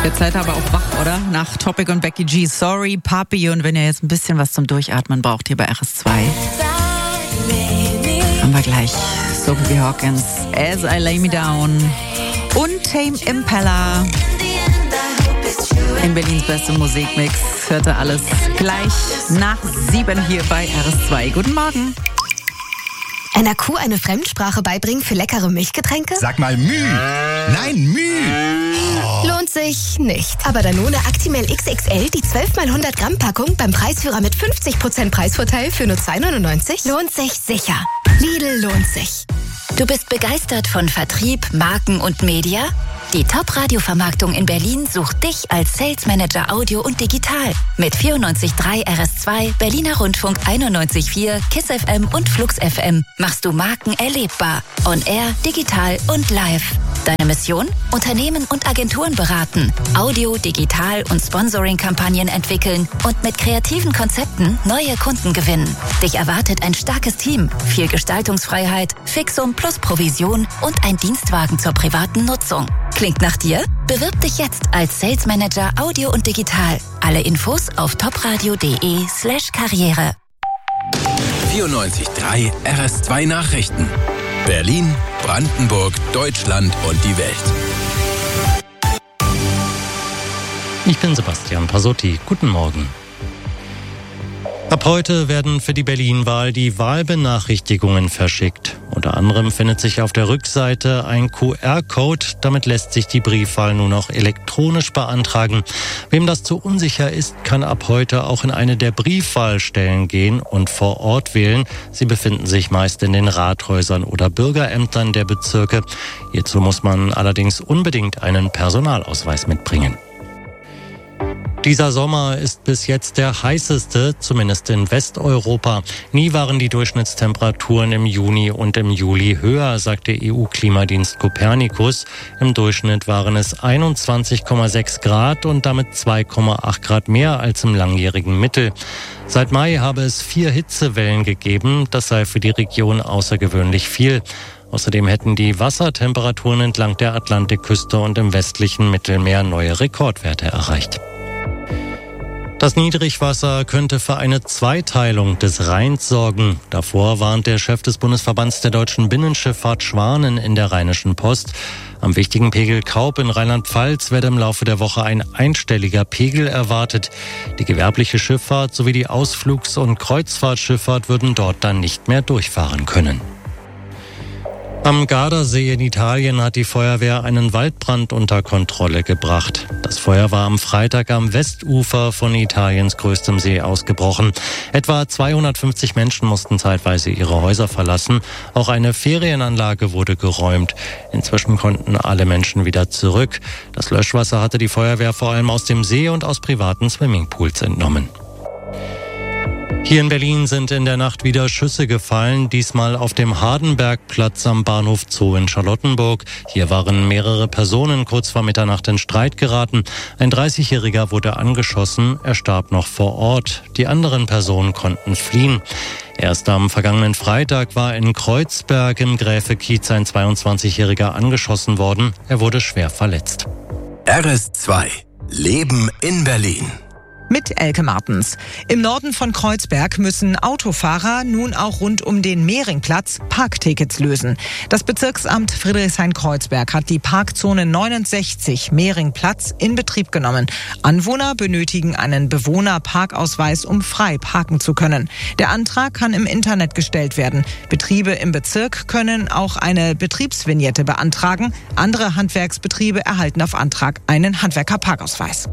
Jetzt seid ihr aber auch wach, oder? Nach Topic und Becky G. Sorry, Papi. Und wenn ihr jetzt ein bisschen was zum Durchatmen braucht, hier bei RS2, haben wir gleich Sophie Hawkins, As I Lay Me Down und Tame Impala. In Berlins beste Musikmix. Hört ihr alles gleich nach 7 hier bei RS2. Guten Morgen. Einer Kuh eine Fremdsprache beibringen für leckere Milchgetränke? Sag mal Müh. Nein, Müh. Lohnt sich nicht. Aber Danone Actimel XXL, die 12x100 Gramm Packung beim Preisführer mit 50% Preisvorteil für nur 2,99? Lohnt sich sicher. Lidl lohnt sich. Du bist begeistert von Vertrieb, Marken und Media? Die Top-Radio-Vermarktung in Berlin sucht dich als Sales Manager Audio und Digital. Mit 94.3 RS2, Berliner Rundfunk 91.4, KISS FM und Flux FM machst du Marken erlebbar. On Air, digital und live. Deine Mission? Unternehmen und Agenturen beraten, Audio, Digital und Sponsoring-Kampagnen entwickeln und mit kreativen Konzepten neue Kunden gewinnen. Dich erwartet ein starkes Team, viel Gestaltungsfreiheit, Fixum plus Provision und ein Dienstwagen zur privaten Nutzung. Klingt nach dir? Bewirb dich jetzt als Sales Manager Audio und Digital. Alle Infos auf topradio.de/Karriere. 94.3 RS2 Nachrichten. Berlin, Brandenburg, Deutschland und die Welt. Ich bin Sebastian Pasotti. Guten Morgen. Ab heute werden für die Berlin-Wahl die Wahlbenachrichtigungen verschickt. Unter anderem findet sich auf der Rückseite ein QR-Code. Damit lässt sich die Briefwahl nur noch elektronisch beantragen. Wem das zu unsicher ist, kann ab heute auch in eine der Briefwahlstellen gehen und vor Ort wählen. Sie befinden sich meist in den Rathäusern oder Bürgerämtern der Bezirke. Hierzu muss man allerdings unbedingt einen Personalausweis mitbringen. Dieser Sommer ist bis jetzt der heißeste, zumindest in Westeuropa. Nie waren die Durchschnittstemperaturen im Juni und im Juli höher, sagt der EU-Klimadienst Copernicus. Im Durchschnitt waren es 21,6 Grad und damit 2,8 Grad mehr als im langjährigen Mittel. Seit Mai habe es 4 Hitzewellen gegeben. Das sei für die Region außergewöhnlich viel. Außerdem hätten die Wassertemperaturen entlang der Atlantikküste und im westlichen Mittelmeer neue Rekordwerte erreicht. Das Niedrigwasser könnte für eine Zweiteilung des Rheins sorgen. Davor warnt der Chef des Bundesverbands der deutschen Binnenschifffahrt Schwanen in der Rheinischen Post. Am wichtigen Pegel Kaub in Rheinland-Pfalz werde im Laufe der Woche ein einstelliger Pegel erwartet. Die gewerbliche Schifffahrt sowie die Ausflugs- und Kreuzfahrtschifffahrt würden dort dann nicht mehr durchfahren können. Am Gardasee in Italien hat die Feuerwehr einen Waldbrand unter Kontrolle gebracht. Das Feuer war am Freitag am Westufer von Italiens größtem See ausgebrochen. Etwa 250 Menschen mussten zeitweise ihre Häuser verlassen. Auch eine Ferienanlage wurde geräumt. Inzwischen konnten alle Menschen wieder zurück. Das Löschwasser hatte die Feuerwehr vor allem aus dem See und aus privaten Swimmingpools entnommen. Hier in Berlin sind in der Nacht wieder Schüsse gefallen, diesmal auf dem Hardenbergplatz am Bahnhof Zoo in Charlottenburg. Hier waren mehrere Personen kurz vor Mitternacht in Streit geraten. Ein 30-Jähriger wurde angeschossen, er starb noch vor Ort. Die anderen Personen konnten fliehen. Erst am vergangenen Freitag war in Kreuzberg im Gräfekiez ein 22-Jähriger angeschossen worden. Er wurde schwer verletzt. RS2 Leben in Berlin. Mit Elke Martens. Im Norden von Kreuzberg müssen Autofahrer nun auch rund um den Mehringplatz Parktickets lösen. Das Bezirksamt Friedrichshain-Kreuzberg hat die Parkzone 69 Mehringplatz in Betrieb genommen. Anwohner benötigen einen Bewohnerparkausweis, um frei parken zu können. Der Antrag kann im Internet gestellt werden. Betriebe im Bezirk können auch eine Betriebsvignette beantragen. Andere Handwerksbetriebe erhalten auf Antrag einen Handwerkerparkausweis.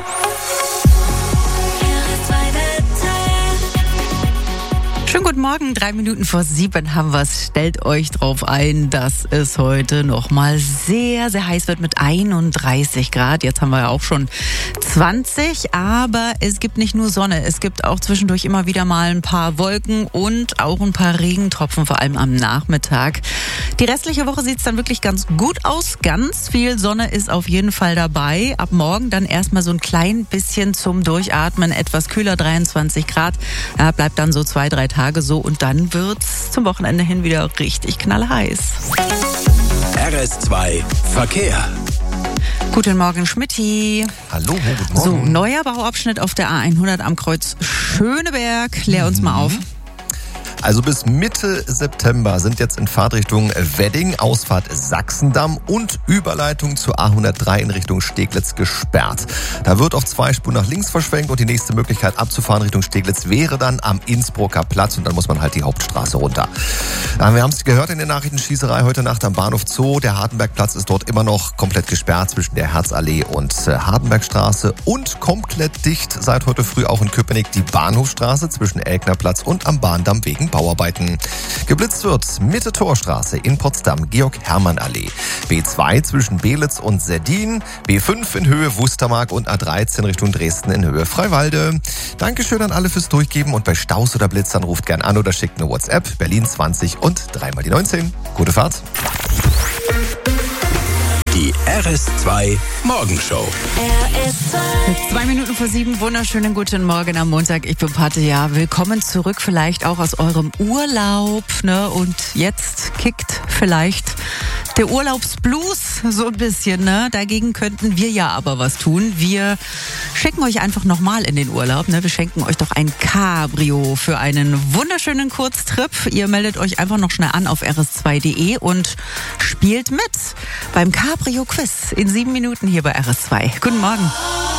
Schönen guten Morgen, 3 Minuten vor 7 haben wir es. Stellt euch drauf ein, dass es heute nochmal sehr, sehr heiß wird mit 31 Grad. Jetzt haben wir ja auch schon 20, aber es gibt nicht nur Sonne. Es gibt auch zwischendurch immer wieder mal ein paar Wolken und auch ein paar Regentropfen, vor allem am Nachmittag. Die restliche Woche sieht es dann wirklich ganz gut aus. Ganz viel Sonne ist auf jeden Fall dabei. Ab morgen dann erstmal so ein klein bisschen zum Durchatmen. Etwas kühler, 23 Grad. Ja, bleibt dann so 2-3 Tage so und dann wird's zum Wochenende hin wieder richtig knallheiß. RS2 Verkehr. Guten Morgen, Schmitти. Hallo, guten Morgen. So, neuer Bauabschnitt auf der A100 am Kreuz Schöneberg. Klär uns mal auf. Also bis Mitte September sind jetzt in Fahrtrichtung Wedding, Ausfahrt Sachsendamm und Überleitung zur A103 in Richtung Steglitz gesperrt. Da wird auf 2 Spuren nach links verschwenkt und die nächste Möglichkeit abzufahren Richtung Steglitz wäre dann am Innsbrucker Platz und dann muss man halt die Hauptstraße runter. Wir haben es gehört in der Nachrichtenschießerei heute Nacht am Bahnhof Zoo. Der Hardenbergplatz ist dort immer noch komplett gesperrt zwischen der Herzallee und Hardenbergstraße und komplett dicht seit heute früh auch in Köpenick die Bahnhofstraße zwischen Elknerplatz und am Bahndamm wegen Bauarbeiten. Geblitzt wird Mitte Torstraße in Potsdam, Georg-Hermann-Allee. B2 zwischen Belitz und Seddin, B5 in Höhe Wustermark und A13 Richtung Dresden in Höhe Freiwalde. Dankeschön an alle fürs Durchgeben und bei Staus oder Blitzern ruft gern an oder schickt eine WhatsApp. Berlin 20 und 3 mal die 19. Gute Fahrt. Die RS2 Morgenshow. RS2. 2 Minuten vor 7, wunderschönen guten Morgen am Montag. Ich bin Pate, ja. Willkommen zurück, vielleicht auch aus eurem Urlaub, ne? Und jetzt kickt vielleicht der Urlaubsblues so ein bisschen, ne? Dagegen könnten wir ja aber was tun. Wir schicken euch einfach nochmal in den Urlaub, ne? Wir schenken euch doch ein Cabrio für einen wunderschönen Kurztrip. Ihr meldet euch einfach noch schnell an auf rs2.de und spielt mit beim Cabrio Quiz in 7 Minuten hier bei RS2. Guten Morgen.